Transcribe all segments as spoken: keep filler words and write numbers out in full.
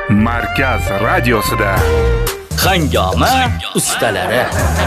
Markaz radiosida Hangoma ustalari.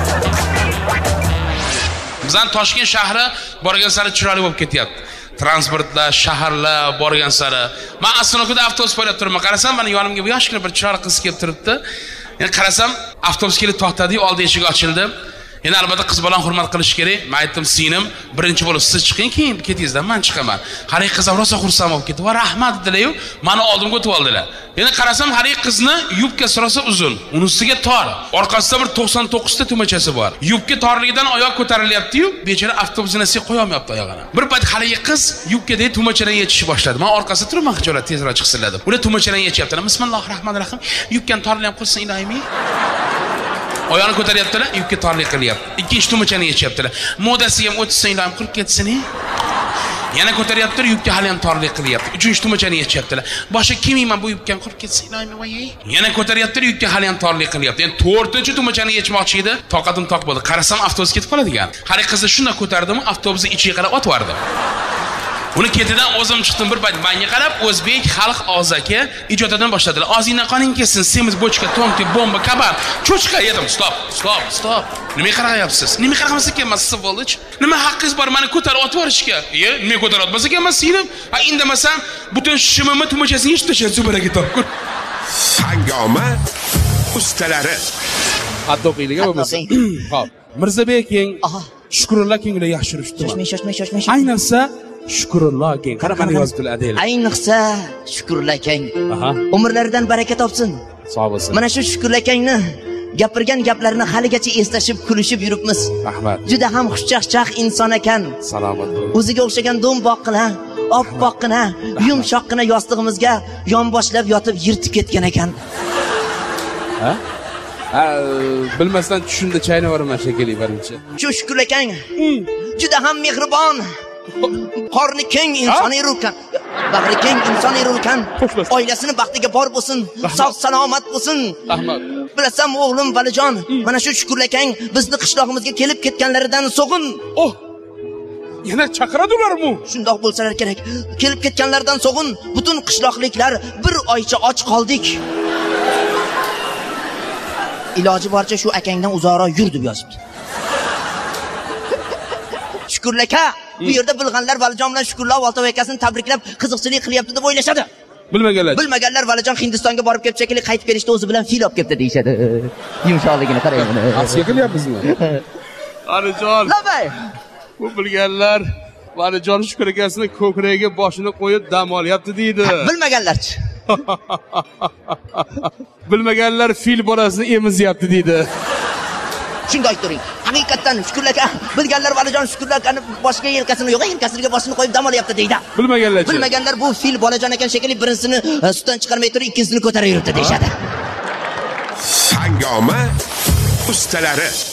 Bizning Toshkent shahri borgan sari chiroyli bo'lib ketyapti. Transportlar, shaharlar borgan sari. Men Asnokuda avtobus poylab turibman. Qarasam, mana yonimga bu yoshgina bir chiroyli qiz kelib turibdi. Endi qarasam, avtobus kelib to'xtadi, oldi eshik ochildi. Endi albatta qiz bilan hurmat qilish kerak. Men aytdim, "Singlim, birinchi bo'lib siz chiqing, keyin ketingizdan men chiqaman." Haqiqiy qiz rosa xursand bo'lib ketdi. Va rahmat dedilar-yu, meni oldimga o'tib oldilar. Endi qarasam, haqiqiy qizni yubkasi rosa uzun, uni ustiga tor. Orqasida bir to'qson to'qqiz ta tumachasi bor. Yubka torligidan oyoq ko'tarilyapti-yu, bechora avtobusini siy qo'ya olmayapti oyog'ini. Bir payt haqiqiy qiz yubkadagi tumachadan yechishni boshladi. Men orqasida turibman, xijolat tezroq chiqsinlar deb. Ular tumachadan yechyaptilar. Bismillahirrohmanirrohim. Yubkani torlayam qo'ysin iloyimi? Oyog'ini ko'taryaptilar, yubka torlik qilyapti. Ikkinchi tumachani yechyaptilar. Modasiga ham o'tsin iloyim qilib ketsin. Yana ko'taryaptilar, yubka hali ham torlik qilyapti. Uchinchi tumachani yechyaptilar. Boshqa kimiyman bu yubkani qilib ketsin iloyim voy. Yana ko'taryaptilar, yubka hali ham torlik qilyapti. Endi to'rtinchi tumachani yechmoqchi edi, toqatim toq bo'ldi. Qarasam avtobus ketib qoladigan. Hali qizni shunday ko'tardim, avtobusni ichiga qarab otib yubordim. Uni ketidan o'zim chiqdim, bir payt menga qarab, o'zbek xalq og'zaki ijodidan boshladilar. Og'zingdan qoning kelsin, semiz bochka, tomti, bomba, kabar, cho'chqa yedim. Stop, stop, stop. Nima qarayapsiz? Nima qaramasa ekanman siz bo'lich? Nima haqqingiz bor meni ko'tarib otib yuborishga? Ye, nima ko'tarib otmasa ekanman singlim? Ha, indamasam butun shimimni tumachasini yechib tashlab subaraga topgur. Hangoma ustalari. Hatto qiyliga bo'lmasa. Xo'p, Mirzabek keng, Shukrullo kenglar yaxshi yurishdi. Shoshmay, shoshmay, shoshmay. Ayniqsa Shukrullo keng. Qara meni yozib adaylar. Ayniqsa Shukrullo keng. Aha. Umrlaridan baraka topsin. Sog' bo'lsin. Mana shu Shukrullo kengni gapirgan gaplarini haligacha eslashib, kulishib yuribmiz. Rahmat. Juda ham xushchaqchaq inson ekan. Salomat bo'ling. O'ziga o'xshagan do'mboqqina, oppoqqina, yumshoqqina yostig'imizga yonboshlab yotib yirtib ketgan ekan. Ha? Ha, bilmasdan tushunda chaynaverman shekilli birinchi. Shu Shukrullo keng juda ham mehribon. Qorni keng inson ekan. Bag'ri keng inson ekan. Oilasini baxtiga bor bo'lsin, sog' salomat bo'lsin. Rahmat. Bilasam o'g'lim Valijon, mana shu Shukrullo keng bizni qishlog'imizga kelib ketganlaridan so'g'in. Oh! Yana chaqiradilarmi? Shundoq bo'lsalar kerak. Kelib ketganlardan so'g'in butun qishloqliklar bir oycha och qoldik. Iloji boricha shu akangdan uzoqroq yur deb yozibdi. Shukrullo aka, bu yerda bilganlar Valijon bilan Shukrullo Oltov akasini tabriklab, qiziqchilik qilyapti deb o'ylashadi. Bilmaganlar. Bilmaganlar Valijon Hindistonga borib kelib shekilli qaytib kelishda o'zi bilan fil olib kelibdi deyshadi. Yumshoqligini qarang buni. Asiya qilyapmizmi? Valijon. Labay. Bu bilganlar Valijon Shukrullo akasini ko'kragiga boshini qo'yib dam olyapti deydi. Bilmaganlarchi. Bilmaganlar fil bolasini emizyapti deydi. Shunday turing. Haqiqatan Shukrullo aka, bilganlar Valijon Shukrullo akani boshqa yelkasini yo'q, yelkasiga boshini qo'yib dam olyapti deydi. Bilmaganlar. Bilmaganlar bu fil bolajon ekan shekilli birinchisini sutdan chiqarmay turib, ikkinchisini ko'tarib yuribdi deyshadi. Hangoma ustalari.